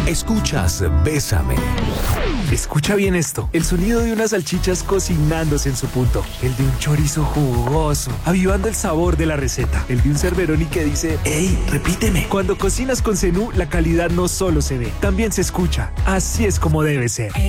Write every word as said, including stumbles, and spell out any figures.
Escuchas Bésame. Escucha bien esto, el sonido de unas salchichas cocinándose en su punto, el de un chorizo jugoso, avivando el sabor de la receta, el de un Cerberoni que dice, ¡Ey, repíteme! Cuando cocinas con Zenú, la calidad no solo se ve, también se escucha. Así es como debe ser.